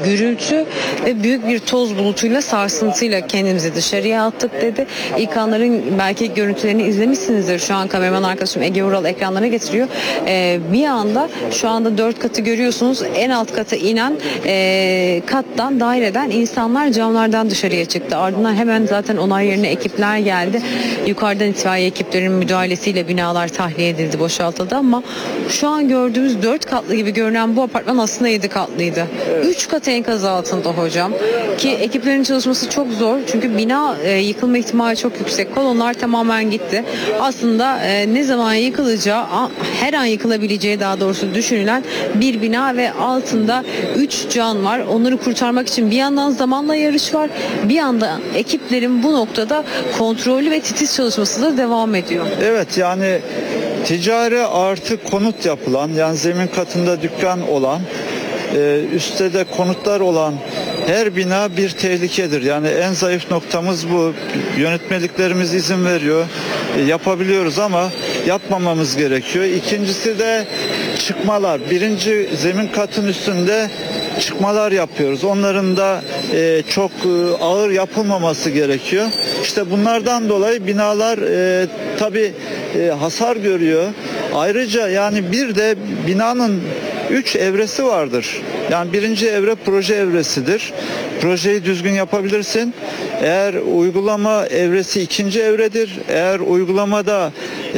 gürültü ve büyük bir toz bulutuyla sarsıntıyla kendimizi dışarıya attık dedi. İlk anların belki görüntülerini izlemişsinizdir. Şu an kameraman arkadaşım Ege Ural ekranlara getiriyor. Bir anda şu anda 4 katı görüyorsunuz. En alt kata inen kattan, daireden insanlar camlardan dışarıya çıktı. Ardından hemen zaten olay yerine ekipler geldi. Yukarıdan itfaiye ekiplerinin müdahalesiyle binalar tahliye edildi, boşaltıldı ama şu an gördüğümüz 4 katlı gibi görünen bu apartman aslında 7 katlıydı. 3 kat enkaz altında hocam. Ki ekiplerin çalışması çok zor. Çünkü bina yıkılma ihtimali çok yüksek. Kolonlar tamamen gitti. Aslında ne zaman yıkılacağı, her an yıkılabileceği daha doğrusu düşünülen bir bina ve altında 3 can var. Onları kurtarmak için bir yandan zamanla yarış var. Bir yandan ekiplerin bu noktada kontrollü ve titiz çalışması da devam ediyor. Evet, yani ticari artı konut yapılan, yani zemin katında dükkan olan, üstte de konutlar olan her bina bir tehlikedir. Yani en zayıf noktamız bu. Yönetmeliklerimiz izin veriyor. Yapabiliyoruz ama yapmamamız gerekiyor. İkincisi de çıkmalar. Birinci zemin katın üstünde çıkmalar yapıyoruz. Onların da çok ağır yapılmaması gerekiyor. İşte bunlardan dolayı binalar tabii hasar görüyor. Ayrıca yani bir de binanın 3 evresi vardır. Yani birinci evre proje evresidir. Projeyi düzgün yapabilirsin. Eğer uygulama evresi ikinci evredir. Eğer uygulamada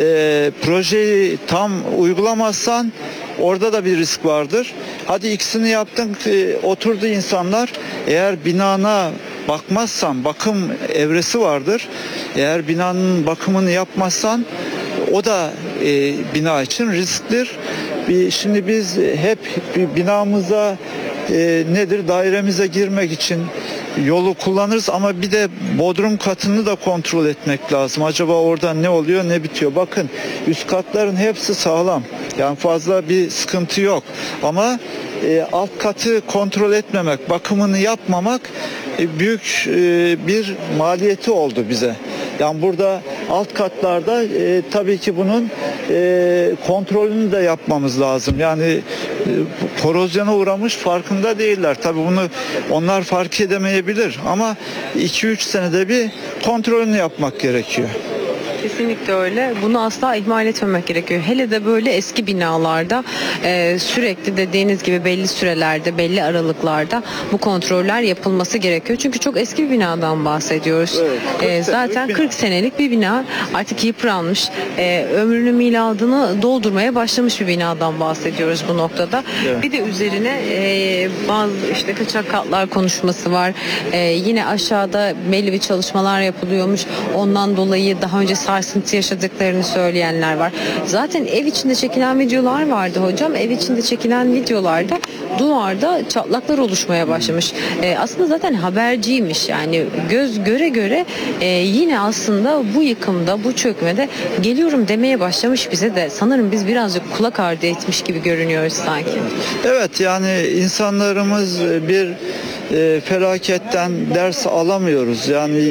projeyi tam uygulamazsan orada da bir risk vardır. Hadi ikisini yaptın, oturdu insanlar. Eğer binana bakmazsan, bakım evresi vardır. Eğer binanın bakımını yapmazsan o da bina için risktir. Şimdi biz hep binamıza dairemize girmek için yolu kullanırız ama bir de bodrum katını da kontrol etmek lazım. Acaba orada ne oluyor, ne bitiyor? Bakın, üst katların hepsi sağlam. Yani fazla bir sıkıntı yok. Ama alt katı kontrol etmemek, bakımını yapmamak büyük bir maliyeti oldu bize. Yani burada alt katlarda tabii ki bunun kontrolünü de yapmamız lazım. Yani korozyona uğramış, farkında değiller. Tabii bunu onlar fark edemeyebilir ama 2-3 senede bir kontrolünü yapmak gerekiyor. Kesinlikle öyle. Bunu asla ihmal etmemek gerekiyor. Hele de böyle eski binalarda sürekli dediğiniz gibi belli sürelerde, belli aralıklarda bu kontroller yapılması gerekiyor. Çünkü çok eski bir binadan bahsediyoruz. Evet, zaten 40 senelik bir bina, artık yıpranmış, ömrünün miladını doldurmaya başlamış bir binadan bahsediyoruz bu noktada. Evet. Bir de üzerine bazı işte kaçak katlar konuşması var. Yine aşağıda belli bir çalışmalar yapılıyormuş. Ondan dolayı daha önce sarsıntı yaşadıklarını söyleyenler var. Zaten ev içinde çekilen videolar vardı hocam. Ev içinde çekilen videolarda duvarda çatlaklar oluşmaya başlamış. Aslında zaten haberciymiş. Yani göz göre göre yine aslında bu yıkımda, bu çökmede geliyorum demeye başlamış bize de. Sanırım biz birazcık kulak ardı etmiş gibi görünüyoruz sanki. Evet, yani insanlarımız bir felaketten ders alamıyoruz. Yani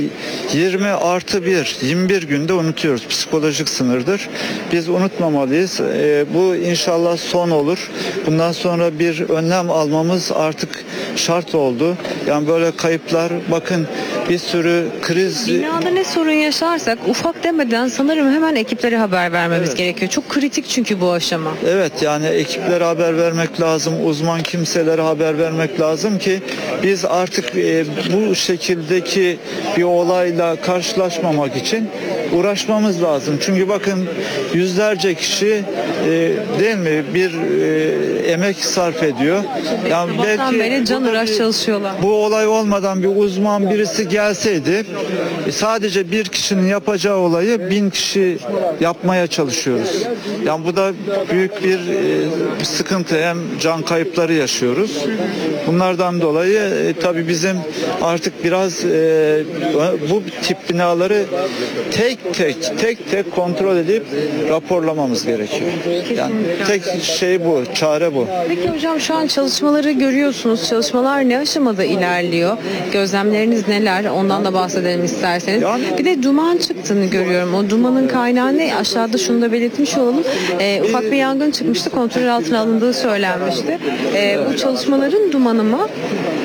21 günde unutuyoruz. Psikolojik sınırdır. Biz unutmamalıyız. Bu inşallah son olur. Bundan sonra bir önlem almamız artık şart oldu. Yani böyle kayıplar, bakın bir sürü kriz. Binada ne sorun yaşarsak ufak demeden sanırım hemen ekiplere haber vermemiz gerekiyor. Çok kritik çünkü bu aşama. Evet, yani ekiplere haber vermek lazım. Uzman kimselere haber vermek lazım ki biz artık bu şekildeki bir olayla karşılaşmamak için uğraşmamız lazım. Çünkü bakın yüzlerce kişi değil mi bir emek sarf ediyor. Yani belki canıraş çalışıyorlar. Bu olay olmadan bir uzman birisi gelseydi sadece bir kişinin yapacağı olayı 1000 kişi yapmaya çalışıyoruz. Yani bu da büyük bir sıkıntı. Hem can kayıpları yaşıyoruz. Bunlardan dolayı tabii bizim artık biraz bu tip binaları tek tek kontrol edip raporlamamız gerekiyor. Yani tek şey bu, çare bu. Peki hocam, şu an çalışmaları görüyorsunuz. Çalışmalar ne aşamada ilerliyor? Gözlemleriniz neler? Ondan da bahsedelim isterseniz. Bir de duman çıktığını görüyorum. O dumanın kaynağı ne? Aşağıda şunu da belirtmiş olalım. Ufak bir yangın çıkmıştı. Kontrol altına alındığı söylenmişti. Bu çalışmaların dumanı mı?